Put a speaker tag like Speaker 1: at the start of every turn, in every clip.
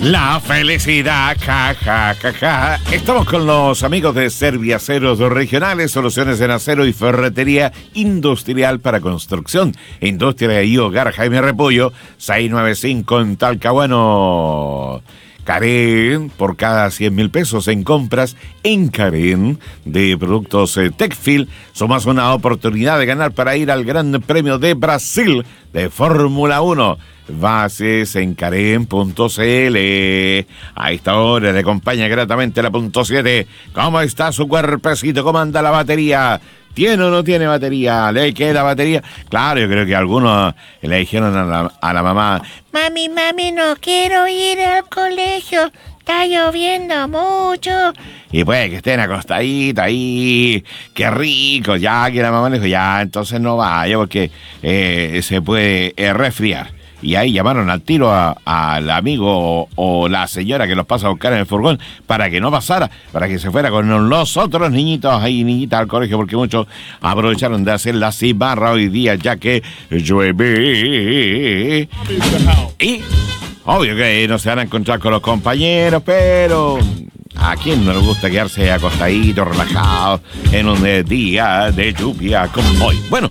Speaker 1: La felicidad, ja, ja, ja, ja. Estamos con los amigos de Serviaceros Regionales, soluciones en acero y ferretería industrial para construcción, industria y hogar. Jaime Repollo, 695 en Talcahuano. Karen, por cada 100.000 pesos en compras en Karen de productos Techfield, sumas una oportunidad de ganar para ir al Gran Premio de Brasil de Fórmula 1. Bases en Karen.cl. A esta hora le acompaña gratamente la punto 7. ¿Cómo está su cuerpecito? ¿Cómo anda la batería? ¿Tiene o no tiene batería? ¿Le queda batería? Claro, yo creo que algunos le dijeron a la mamá:
Speaker 2: Mami, no quiero ir al colegio, está lloviendo mucho.
Speaker 1: Y pues que estén acostaditos ahí, qué rico. Ya que la mamá le dijo: ya, entonces no vaya porque se puede resfriar. Y ahí llamaron al tiro al amigo o la señora que los pasa a buscar en el furgón para que no pasara, para que se fuera con los otros niñitos ahí, niñitas al colegio, porque muchos aprovecharon de hacer la cimarra hoy día, ya que llueve. Y obvio que no se van a encontrar con los compañeros, pero ¿a quién no le gusta quedarse acostadito, relajado, en un día de lluvia como hoy? Bueno,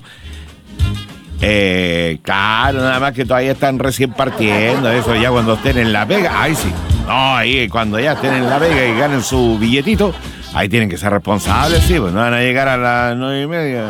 Speaker 1: claro, nada más que todavía están recién partiendo. Eso ya cuando estén en La Vega, ahí sí. No, ahí cuando ya estén en La Vega y ganen su billetito, ahí tienen que ser responsables, sí, pues no van a llegar a las 9:30.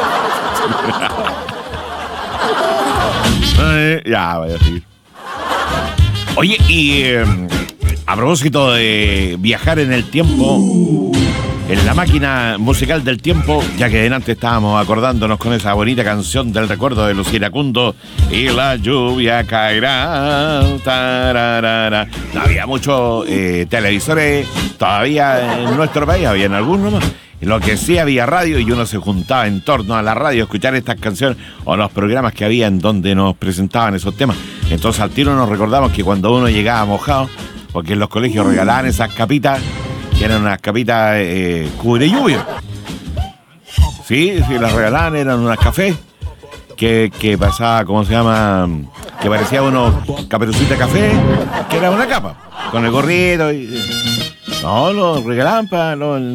Speaker 1: Ya, vaya a seguir. Oye, y a propósito de viajar en el tiempo, en la máquina musical del tiempo, ya que delante estábamos acordándonos con esa bonita canción del recuerdo de los iracundos, y la lluvia caerá, tararara. No había muchos televisores todavía en nuestro país, habían algunos nomás. Lo que sí había radio y uno se juntaba en torno a la radio a escuchar estas canciones o los programas que había en donde nos presentaban esos temas. Entonces al tiro nos recordamos que cuando uno llegaba mojado, porque en los colegios regalaban esas capitas, que eran unas capitas cubre lluvia. Sí, las regalaban, eran unas cafés que pasaba, ¿cómo se llama? Que parecía unos caperucita café, que era una capa, con el gorrito. No, lo regalaban para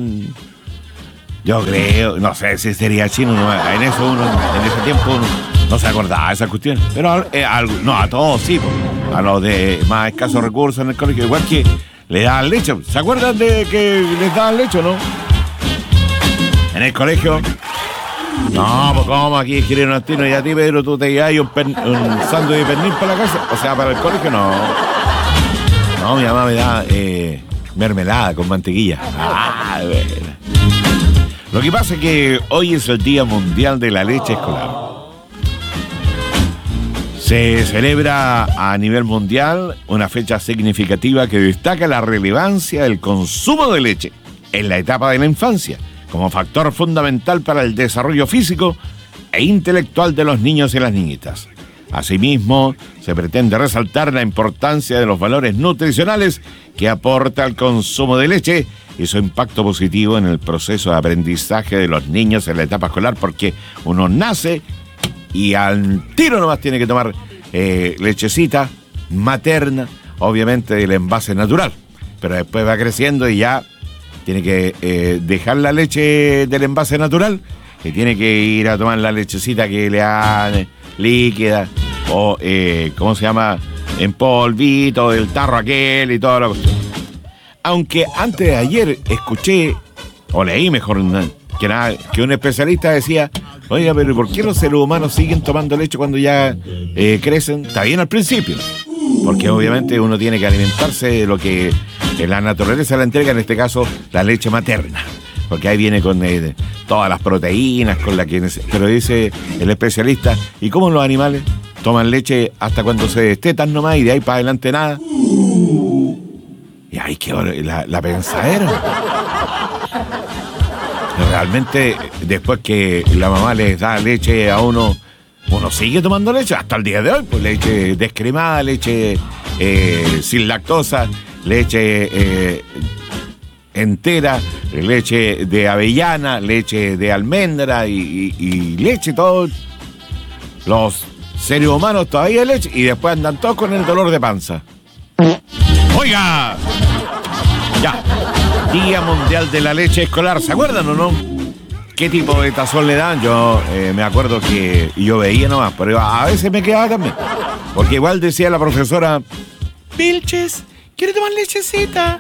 Speaker 1: yo creo, no sé si sería chino, en ese tiempo uno no se acordaba de esa cuestión. Pero no, a todos sí, a los de más escasos recursos en el colegio, igual que le daban leche. ¿Se acuerdan de que les daban leche o no? En el colegio. No, pues como aquí quieren un tino y a ti, Pedro, tú te llevas un sándwich de pernil para la casa. O sea, para el colegio no. No, mi mamá me da mermelada con mantequilla. Bueno. Lo que pasa es que hoy es el Día Mundial de la Leche Escolar. Se celebra a nivel mundial una fecha significativa que destaca la relevancia del consumo de leche en la etapa de la infancia, como factor fundamental para el desarrollo físico e intelectual de los niños y las niñitas. Asimismo, se pretende resaltar la importancia de los valores nutricionales que aporta el consumo de leche y su impacto positivo en el proceso de aprendizaje de los niños en la etapa escolar, porque uno nace y al tiro nomás tiene que tomar lechecita materna, obviamente del envase natural, pero después va creciendo y ya tiene que dejar la leche del envase natural y tiene que ir a tomar la lechecita que le dan líquida o, ¿cómo se llama?, en polvito, del tarro aquel y toda la cuestión. Aunque antes de ayer escuché, o leí mejor que nada, que un especialista decía: oiga, pero ¿por qué los seres humanos siguen tomando leche cuando ya crecen? Está bien al principio, porque obviamente uno tiene que alimentarse de lo que la naturaleza le entrega, en este caso la leche materna, porque ahí viene con todas las proteínas con las que... Pero dice el especialista: ¿y cómo los animales toman leche hasta cuando se destetan nomás y de ahí para adelante nada? Y ahí quedó la pensadera. Realmente, después que la mamá les da leche a uno sigue tomando leche hasta el día de hoy, pues leche descremada, leche sin lactosa, leche entera, leche de avellana, leche de almendra y leche, todos los seres humanos todavía leche, y después andan todos con el dolor de panza. Oiga, ya, Día Mundial de la Leche Escolar, ¿se acuerdan o no? ¿Qué tipo de tazón le dan? Yo me acuerdo que yo veía nomás, pero a veces me quedaba también. Porque igual decía la profesora, Vilches, ¿quiere tomar lechecita?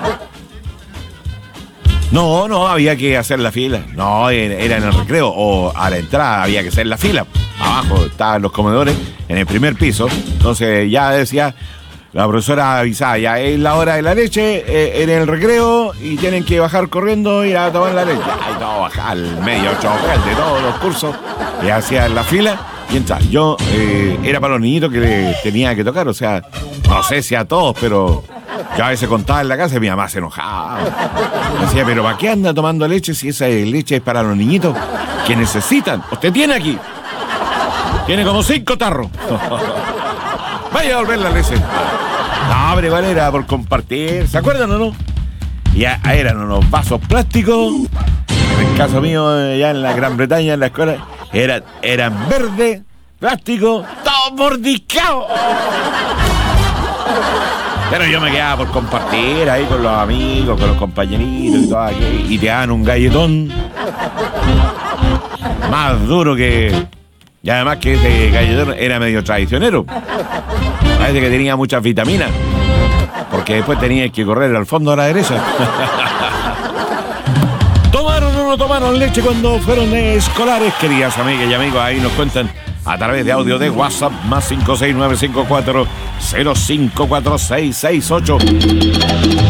Speaker 1: No, había que hacer la fila. No, era en el recreo o a la entrada había que hacer la fila. Abajo estaban los comedores, en el primer piso. Entonces ya decía, la profesora avisaba, ya es la hora de la leche, en el recreo y tienen que bajar corriendo y a tomar la leche. Ahí todo bajar al medio chofer de todos los cursos. Y hacía la fila y entraba. Yo era para los niñitos que le tenía que tocar, o sea, no sé si a todos, pero yo a veces contaba en la casa y mi mamá se enojaba. Me decía, pero ¿para qué anda tomando leche si esa leche es para los niñitos que necesitan? Usted tiene aquí. Tiene como 5 tarros. Vaya a volver la leche. No, pero igual era por compartir. ¿Se acuerdan o no? Ya eran unos vasos plásticos. En el caso mío, ya en la Gran Bretaña, en la escuela, eran verde, plástico, todo mordiscado. Pero yo me quedaba por compartir ahí con los amigos, con los compañeritos y todo aquello. Y te daban un galletón más duro que... Y además que ese galletón era medio traicionero. Parece que tenía muchas vitaminas. Porque después tenía que correr al fondo a la derecha. ¿Tomaron o no tomaron leche cuando fueron escolares? Queridas amigas y amigos, ahí nos cuentan a través de audio de WhatsApp más 56954054668.